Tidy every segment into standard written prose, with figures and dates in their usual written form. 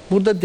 Burada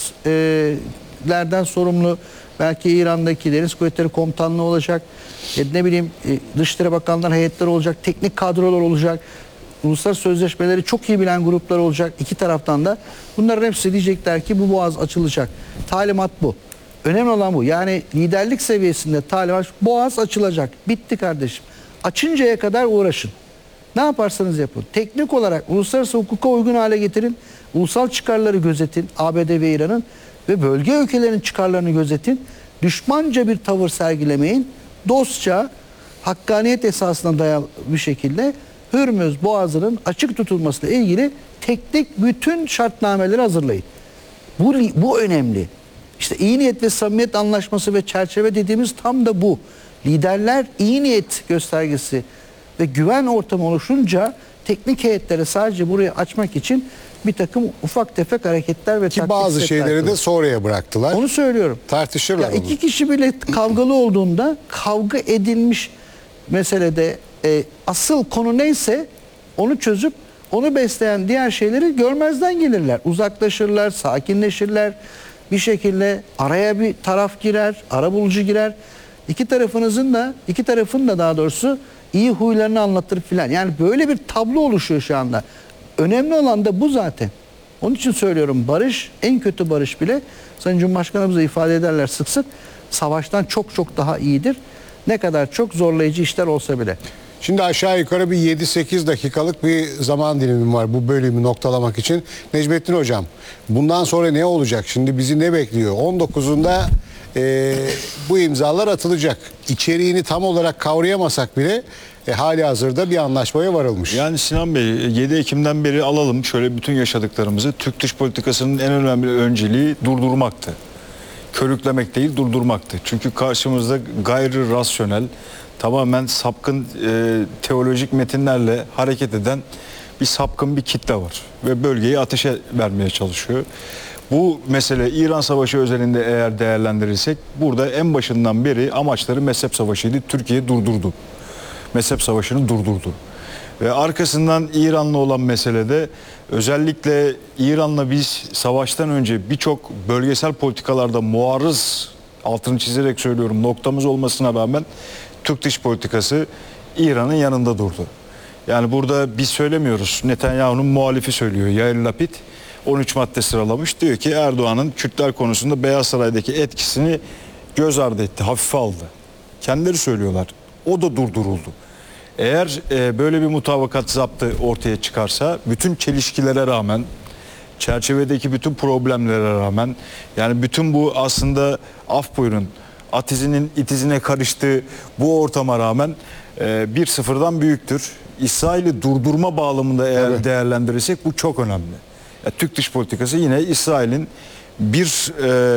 denizlerden sorumlu belki İran'daki Deniz Kuvvetleri Komutanlığı olacak. Ne bileyim Dışişleri Bakanları heyetleri olacak. Teknik kadrolar olacak. Uluslararası sözleşmeleri çok iyi bilen gruplar olacak iki taraftan da. Bunların hepsi diyecekler ki bu boğaz açılacak. Talimat bu. Önemli olan bu. Yani liderlik seviyesinde talimat boğaz açılacak. Bitti kardeşim. Açıncaya kadar uğraşın. Ne yaparsanız yapın. Teknik olarak uluslararası hukuka uygun hale getirin. Ulusal çıkarları gözetin. ABD ve İran'ın ve bölge ülkelerinin çıkarlarını gözetin. Düşmanca bir tavır sergilemeyin. Dostça, hakkaniyet esasına dayalı bir şekilde Hürmüz Boğazı'nın açık tutulmasıyla ilgili teknik bütün şartnameleri hazırlayın. Bu önemli. İşte iyi niyet ve samimiyet anlaşması ve çerçeve dediğimiz tam da bu. Liderler iyi niyet göstergesi ve güven ortamı oluşunca teknik heyetlere sadece burayı açmak için bir takım ufak tefek hareketler ve ki bazı şeyleri de sonraya bıraktılar. Onu söylüyorum. Tartışırlar ya onu. İki kişi bile kavgalı olduğunda kavga edilmiş meselede asıl konu neyse onu çözüp onu besleyen diğer şeyleri görmezden gelirler. Uzaklaşırlar, sakinleşirler. Bir şekilde araya bir taraf girer, arabulucu girer. İki tarafın da daha doğrusu iyi huylarını anlatır filan. Yani böyle bir tablo oluşuyor şu anda. Önemli olan da bu zaten. Onun için söylüyorum, barış, en kötü barış bile Sayın Cumhurbaşkanımız da ifade ederler sık sık, savaştan çok çok daha iyidir. Ne kadar çok zorlayıcı işler olsa bile. Şimdi aşağı yukarı bir 7-8 dakikalık bir zaman dilimim var bu bölümü noktalamak için. Necmettin Hocam, bundan sonra ne olacak? Şimdi bizi ne bekliyor? 19'unda bu imzalar atılacak. İçeriğini tam olarak kavrayamasak bile hali hazırda bir anlaşmaya varılmış. Yani Sinan Bey, 7 Ekim'den beri alalım şöyle bütün yaşadıklarımızı. Türk dış politikasının en önemli önceliği durdurmaktı. Körüklemek değil, durdurmaktı. Çünkü karşımızda gayri rasyonel, tamamen sapkın teolojik metinlerle hareket eden bir sapkın bir kitle var. Ve bölgeyi ateşe vermeye çalışıyor. Bu mesele İran Savaşı özelinde eğer değerlendirirsek, burada en başından beri amaçları mezhep savaşıydı. Türkiye durdurdu. Mezhep savaşını durdurdu. Ve arkasından İran'la olan meselede özellikle İran'la biz savaştan önce birçok bölgesel politikalarda muarız, altını çizerek söylüyorum, noktamız olmasına rağmen Türk dış politikası İran'ın yanında durdu. Yani burada biz söylemiyoruz. Netanyahu'nun muhalifi söylüyor. Yair Lapid 13 madde sıralamış. Diyor ki Erdoğan'ın Kürtler konusunda Beyaz Saray'daki etkisini göz ardı etti, hafife aldı. Kendileri söylüyorlar. O da durduruldu. Eğer böyle bir mutabakat zaptı ortaya çıkarsa, bütün çelişkilere rağmen, çerçevedeki bütün problemlere rağmen, yani bütün bu aslında af buyurun, atizinin itizine karıştığı bu ortama rağmen 1-0'dan büyüktür. İsrail'i durdurma bağlamında eğer değerlendirirsek bu çok önemli. Ya, Türk dış politikası yine İsrail'in bir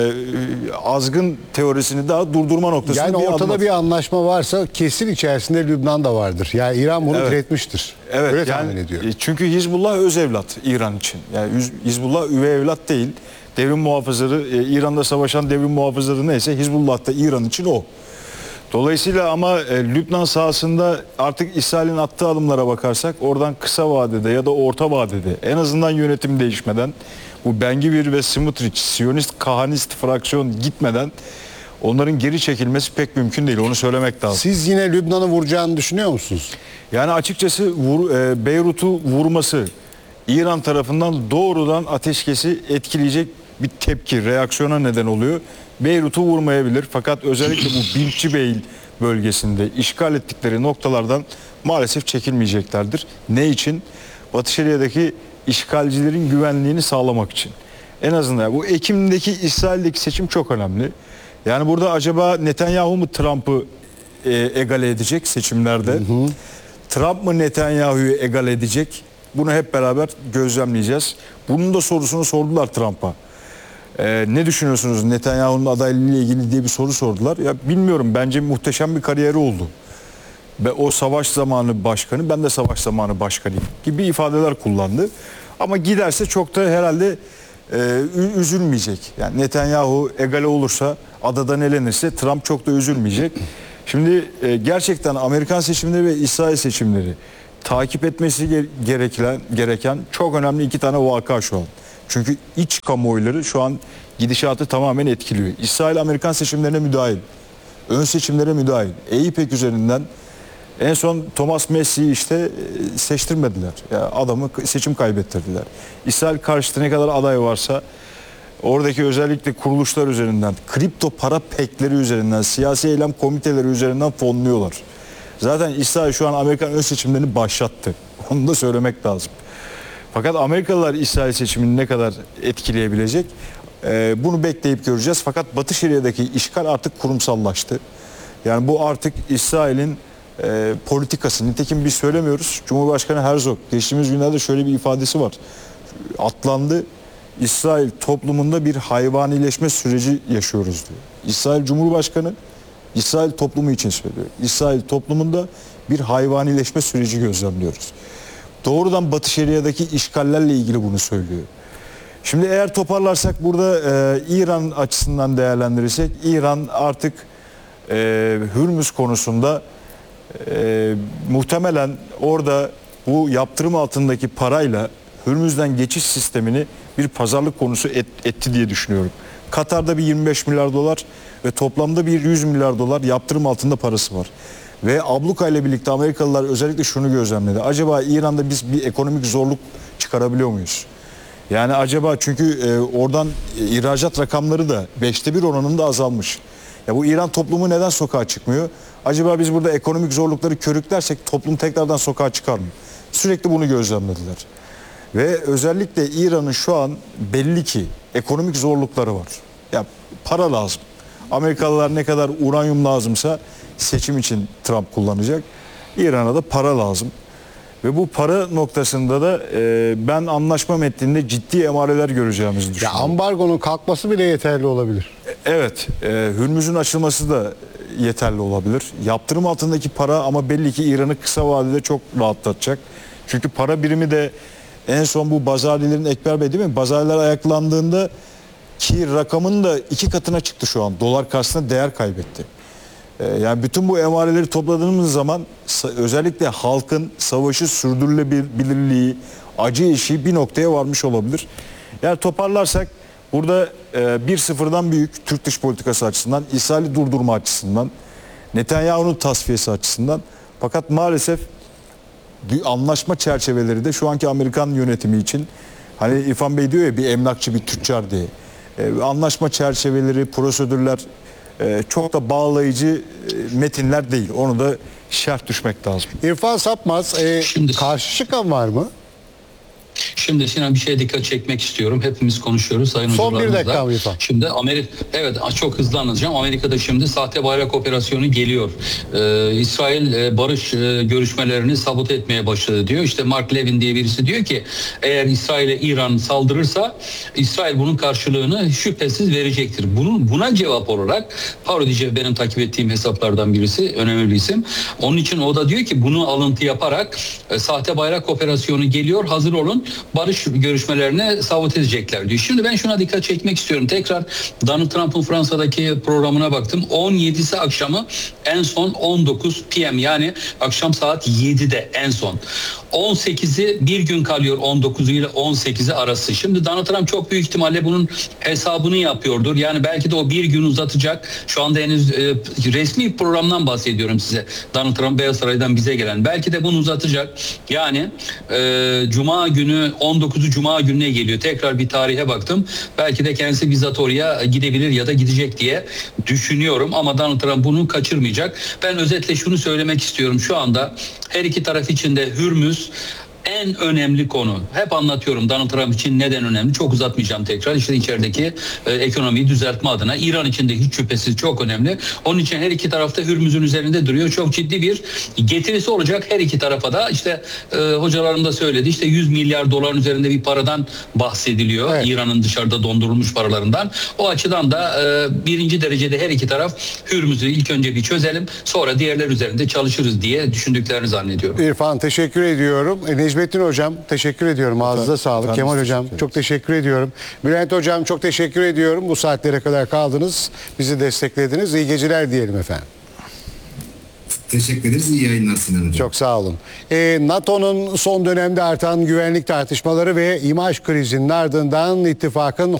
azgın teorisini daha durdurma noktasında. Yani ortada bir anlaşma varsa kesin içerisinde Lübnan da vardır. Yani İran bunu diretmiştir. Evet, öyle yani, tahmin ediyorum. çünkü Hizbullah öz evlat İran için. Yani Hizbullah üvey evlat değil. Devrim muhafızları, İran'da savaşan devrim muhafızları neyse Hizbullah da İran için o. Dolayısıyla ama Lübnan sahasında artık İsrail'in attığı adımlara bakarsak, oradan kısa vadede ya da orta vadede en azından yönetim değişmeden, bu Ben-Gvir ve Smotrich, Siyonist, Kahanist fraksiyon gitmeden onların geri çekilmesi pek mümkün değil. Onu söylemek lazım. Siz yine Lübnan'ı vuracağını düşünüyor musunuz? Yani açıkçası Beyrut'u vurması İran tarafından doğrudan ateşkesi etkileyecek bir tepki, reaksiyona neden oluyor. Beyrut'u vurmayabilir, fakat özellikle bu Bilçibeyl bölgesinde işgal ettikleri noktalardan maalesef çekilmeyeceklerdir. Ne için? Batı Şeria'daki işgalcilerin güvenliğini sağlamak için. En azından bu Ekim'deki İsrail'deki seçim çok önemli. Yani burada acaba Netanyahu mu Trump'ı egale edecek seçimlerde? Trump mı Netanyahu'yu egale edecek? Bunu hep beraber gözlemleyeceğiz. Bunun da sorusunu sordular Trump'a. Ne düşünüyorsunuz Netanyahu'nun adaylığıyla ilgili diye bir soru sordular. Ya bilmiyorum, bence muhteşem bir kariyeri oldu. Ve o savaş zamanı başkanı, ben de savaş zamanı başkanıyım gibi ifadeler kullandı. Ama giderse çok da herhalde üzülmeyecek. Yani Netanyahu egale olursa, adadan elenirse Trump çok da üzülmeyecek. Şimdi gerçekten Amerikan seçimleri ve İsrail seçimleri takip etmesi gereken çok önemli iki tane vaka şu an. Çünkü iç kamuoyları şu an gidişatı tamamen etkiliyor. İsrail Amerikan seçimlerine müdahil. Ön seçimlere müdahil. EİPEK üzerinden en son Thomas Messi'yi işte seçtirmediler. Ya adamı seçim kaybettirdiler. İsrail karşıtı ne kadar aday varsa oradaki özellikle kuruluşlar üzerinden, kripto para pekleri üzerinden, siyasi eylem komiteleri üzerinden fonluyorlar. Zaten İsrail şu an Amerikan ön seçimlerini başlattı. Onu da söylemek lazım. Fakat Amerikalılar İsrail seçimini ne kadar etkileyebilecek? Bunu bekleyip göreceğiz. Fakat Batı Şeria'daki işgal artık kurumsallaştı. Yani bu artık İsrail'in politikası. Nitekim biz söylemiyoruz. Cumhurbaşkanı Herzog geçtiğimiz günlerde şöyle bir ifadesi var. Atlandı. İsrail toplumunda bir hayvanileşme süreci yaşıyoruz diyor. İsrail Cumhurbaşkanı İsrail toplumu için söylüyor. İsrail toplumunda bir hayvanileşme süreci gözlemliyoruz. Doğrudan Batı Şeria'daki işgallerle ilgili bunu söylüyor. Şimdi eğer toparlarsak burada İran açısından değerlendirirsek, İran artık Hürmüz konusunda muhtemelen orada bu yaptırım altındaki parayla Hürmüz'den geçiş sistemini bir pazarlık konusu etti diye düşünüyorum. Katar'da bir 25 milyar dolar ve toplamda bir 100 milyar dolar yaptırım altında parası var. Ve abluka ile birlikte Amerikalılar özellikle şunu gözlemledi. Acaba İran'da biz bir ekonomik zorluk çıkarabiliyor muyuz? Yani acaba çünkü oradan ihracat rakamları da 5'te 1 oranında azalmış. Ya bu İran toplumu neden sokağa çıkmıyor? Acaba biz burada ekonomik zorlukları körüklersek toplum tekrardan sokağa çıkar mı? Sürekli bunu gözlemlediler. Ve özellikle İran'ın şu an belli ki ekonomik zorlukları var. Ya para lazım. Amerikalılar ne kadar uranyum lazımsa seçim için Trump kullanacak. İran'a da para lazım. Ve bu para noktasında da ben anlaşma metninde ciddi emareler göreceğimizi Ya düşünüyorum. ambargonun kalkması bile yeterli olabilir. Evet, Hürmüz'ün açılması da yeterli olabilir. Yaptırım altındaki para ama belli ki İran'ı kısa vadede çok rahatlatacak. Çünkü para birimi de en son bu Bazalilerin Ekber Bey değil mi? Bazaliler ayaklandığında ki rakamın da 2 katına çıktı şu an. Dolar karşısında değer kaybetti. Yani bütün bu emareleri topladığımız zaman özellikle halkın savaşı sürdürülebilirliği, acı eşiği bir noktaya varmış olabilir. Yani toparlarsak burada 1-0'dan büyük Türk dış politikası açısından, İsrail'i durdurma açısından, Netanyahu'nun tasfiyesi açısından. Fakat maalesef bir anlaşma çerçeveleri de şu anki Amerikan yönetimi için, hani İrfan Bey diyor ya bir emlakçı bir tüccar diye. Anlaşma çerçeveleri, prosedürler çok da bağlayıcı metinler değil. Onu da şerh düşmek lazım. İrfan Sapmaz, Şimdi- karşı çıkan var mı? Şimdi Sinan bir şeye dikkat çekmek istiyorum. Hepimiz konuşuyoruz sayın Son bir hocalarımızla. dakika lütfen. Şimdi evet çok hızlı anlatacağım. Amerika'da şimdi sahte bayrak operasyonu geliyor. İsrail barış görüşmelerini sabote etmeye başladı diyor. İşte Mark Levin diye birisi diyor ki eğer İsrail'e İran saldırırsa İsrail bunun karşılığını şüphesiz verecektir. Buna cevap olarak Parodice benim takip ettiğim hesaplardan birisi, önemli bir isim. Onun için o da diyor ki bunu alıntı yaparak sahte bayrak operasyonu geliyor. Hazır olun. Barış görüşmelerini sabote edecekler diyor. Şimdi ben şuna dikkat çekmek istiyorum. Tekrar Donald Trump'ın Fransa'daki programına baktım. 17'si akşamı en son 19 PM yani akşam saat 7'de en son. 18'i bir gün kalıyor 19'u ile 18'i arası. Şimdi Donald Trump çok büyük ihtimalle bunun hesabını yapıyordur. Yani belki de o bir gün uzatacak. Şu anda henüz resmi programdan bahsediyorum size. Donald Trump Beyaz Saray'dan bize gelen. Belki de bunu uzatacak. Yani Cuma günü 19'u Cuma gününe geliyor. Tekrar bir tarihe baktım. Belki de kendisi bizzat oraya gidebilir ya da gidecek diye düşünüyorum. Ama Donald Trump bunu kaçırmayacak. Ben özetle şunu söylemek istiyorum. Şu anda her iki taraf için de Hürmüz en önemli konu. Hep anlatıyorum Donald Trump için neden önemli. Çok uzatmayacağım tekrar. İşte içerideki ekonomiyi düzeltme adına. İran için de hiç şüphesiz çok önemli. Onun için her iki tarafta Hürmüz'ün üzerinde duruyor. Çok ciddi bir getirisi olacak her iki tarafa da. İşte hocalarım da söyledi. İşte 100 milyar doların üzerinde bir paradan bahsediliyor. Evet. İran'ın dışarıda dondurulmuş paralarından. O açıdan da birinci derecede her iki taraf Hürmüz'ü ilk önce bir çözelim. Sonra diğerler üzerinde çalışırız diye düşündüklerini zannediyorum. İrfan teşekkür ediyorum. Necmettin Hocam teşekkür ediyorum. Ağzınıza sağlık. ben Kemal de Hocam teşekkür çok teşekkür ediyorum. Bülent Hocam çok teşekkür ediyorum. Bu saatlere kadar kaldınız. Bizi desteklediniz. İyi geceler diyelim efendim. Teşekkür ederiz. İyi yayınlar Sinan Hocam. Çok sağ olun. NATO'nun son dönemde artan güvenlik tartışmaları ve imaj krizinin ardından ittifakın